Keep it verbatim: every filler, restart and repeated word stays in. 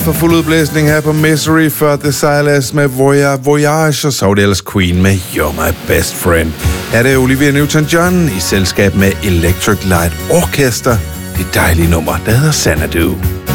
For fuld udblæsning her på Misery for The Silas med Voyage, Voyage, og så var det ellers Queen med You're My Best Friend. Her er det Olivia Newton-John i selskab med Electric Light Orchestra. Det dejlige nummer, der hedder Xanadu.